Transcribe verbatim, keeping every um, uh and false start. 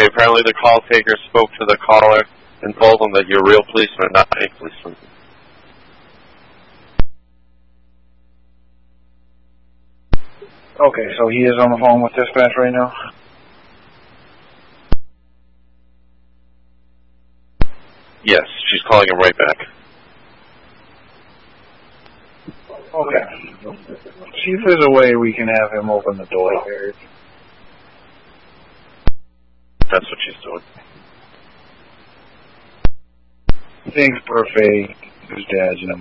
Okay, apparently the call taker spoke to the caller and told them that you're a real policeman, not a policeman. Okay, so he is on the phone with dispatch right now? Yes, she's calling him right back. Okay. See if there's a way we can have him open the door here. That's what she's doing. Thanks, Perfect. His dad's in a